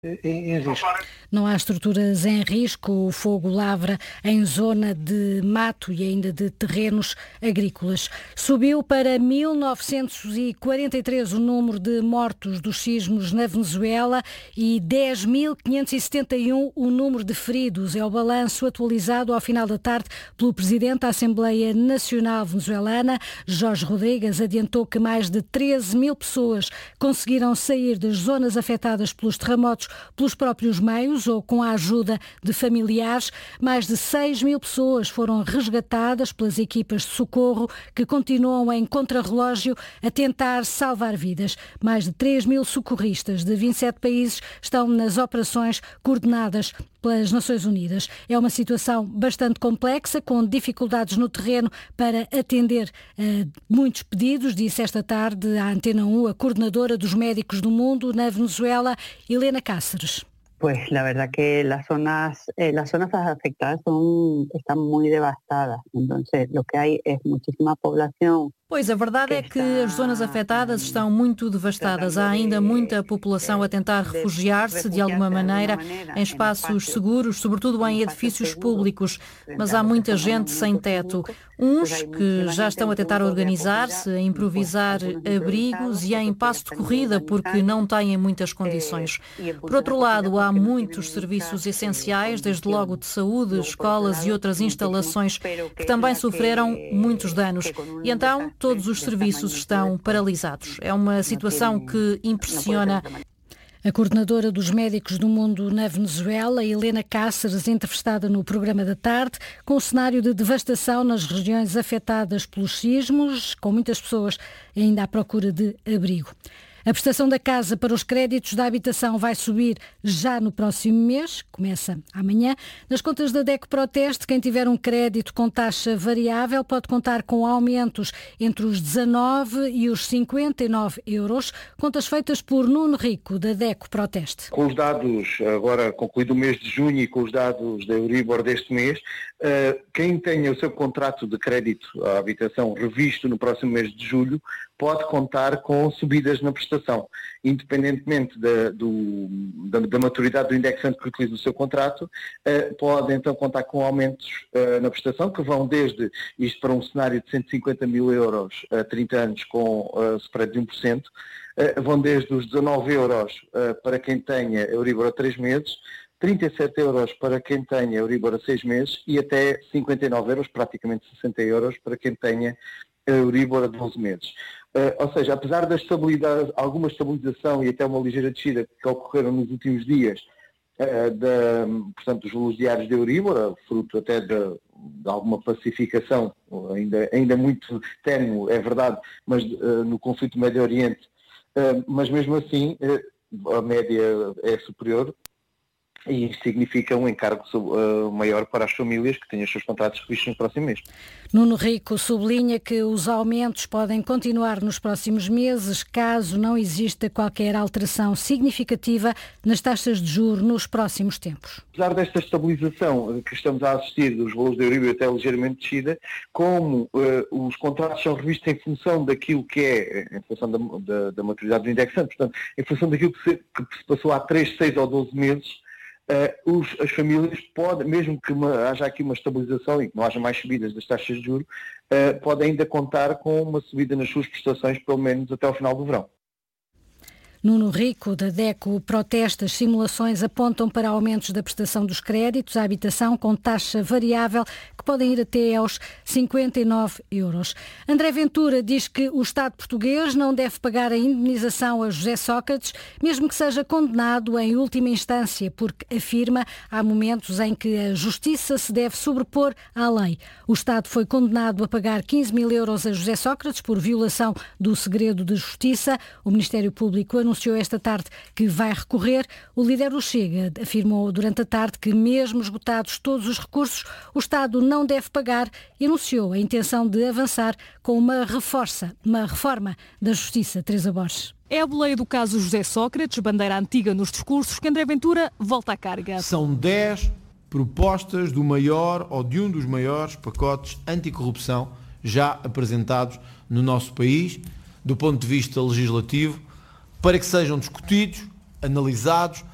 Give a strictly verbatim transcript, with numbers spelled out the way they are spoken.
Em, em risco. Não há estruturas em risco, o fogo lavra em zona de mato e ainda de terrenos agrícolas. Subiu para mil novecentos e quarenta e três o número de mortos dos sismos na Venezuela e dez mil quinhentos e setenta e um o número de feridos. É o balanço atualizado ao final da tarde pelo Presidente da Assembleia Nacional Venezuelana. Jorge Rodrigues adiantou que mais de treze mil pessoas conseguiram sair das zonas afetadas pelos terremotos pelos próprios meios ou com a ajuda de familiares. Mais de seis mil pessoas foram resgatadas pelas equipas de socorro que continuam em contrarrelógio a tentar salvar vidas. Mais de três mil socorristas de vinte e sete países estão nas operações coordenadas pelas Nações Unidas. É uma situação bastante complexa, com dificuldades no terreno para atender uh, muitos pedidos, disse esta tarde à Antena um a coordenadora dos médicos do mundo na Venezuela, Helena Cáceres. Pues la verdad que las zonas, eh, las zonas afectadas son, están muy devastadas. Entonces lo que hay es muchísima población. Pois a verdade é que as zonas afetadas estão muito devastadas. Há ainda muita população a tentar refugiar-se de alguma maneira em espaços seguros, sobretudo em edifícios públicos, mas há muita gente sem teto. Uns que já estão a tentar organizar-se, a improvisar abrigos e em passo de corrida porque não têm muitas condições. Por outro lado, há muitos serviços essenciais, desde logo de saúde, escolas e outras instalações que também sofreram muitos danos. E então todos os serviços estão paralisados. É uma situação que impressiona. A coordenadora dos médicos do mundo na Venezuela, Helena Cáceres, entrevistada no programa da tarde, com o cenário de devastação nas regiões afetadas pelos sismos, com muitas pessoas ainda à procura de abrigo. A prestação da casa para os créditos da habitação vai subir já no próximo mês, começa amanhã. Nas contas da DECO Proteste, quem tiver um crédito com taxa variável pode contar com aumentos entre os dezanove e os cinquenta e nove euros, contas feitas por Nuno Rico, da DECO Proteste. Com os dados, agora concluído o mês de junho e com os dados da Euribor deste mês, quem tenha o seu contrato de crédito à habitação revisto no próximo mês de julho pode contar com subidas na prestação, independentemente da, do, da, da maturidade do indexante que utiliza no seu contrato, uh, pode então contar com aumentos uh, na prestação, que vão desde, isto para um cenário de cento e cinquenta mil euros a trinta anos com uh, spread de um por cento, uh, vão desde os dezanove euros uh, para quem tenha Euribor a três meses, trinta e sete euros para quem tenha Euribor a seis meses e até cinquenta e nove euros, praticamente sessenta euros, para quem tenha Euribor a doze meses. Uh, ou seja, apesar da estabilidade, alguma estabilização e até uma ligeira descida que ocorreram nos últimos dias, uh, da, portanto, dos valores diários de Euribor, fruto até de, de alguma pacificação, ainda, ainda muito ténue, é verdade, mas uh, no conflito do Médio Oriente, uh, mas mesmo assim uh, a média é superior. E isso significa um encargo uh, maior para as famílias que têm os seus contratos revistos no próximo mês. Nuno Rico sublinha que os aumentos podem continuar nos próximos meses, caso não exista qualquer alteração significativa nas taxas de juros nos próximos tempos. Apesar desta estabilização que estamos a assistir dos valores da Euribor até ligeiramente descida, como uh, os contratos são revistos em função daquilo que é, em função da, da, da maturidade do indexante, portanto, em função daquilo que se, que se passou há três, seis ou doze meses, Uh, os, as famílias podem, mesmo que uma, haja aqui uma estabilização e que não haja mais subidas das taxas de juros, uh, podem ainda contar com uma subida nas suas prestações, pelo menos até ao final do verão. Nuno Rico, da DECO Proteste, as simulações apontam para aumentos da prestação dos créditos à habitação com taxa variável que podem ir até aos cinquenta e nove euros. André Ventura diz que o Estado português não deve pagar a indemnização a José Sócrates, mesmo que seja condenado em última instância, porque afirma há momentos em que a justiça se deve sobrepor à lei. O Estado foi condenado a pagar quinze mil euros a José Sócrates por violação do segredo de justiça. O Ministério Público anunciou anunciou esta tarde que vai recorrer. O líder do Chega afirmou durante a tarde que, mesmo esgotados todos os recursos, o Estado não deve pagar e anunciou a intenção de avançar com uma, reforça, uma reforma da Justiça. Teresa Borges. É a boleia do caso José Sócrates, bandeira antiga nos discursos, que André Ventura volta à carga. São dez propostas do maior ou de um dos maiores pacotes anticorrupção já apresentados no nosso país, do ponto de vista legislativo, para que sejam discutidos, analisados,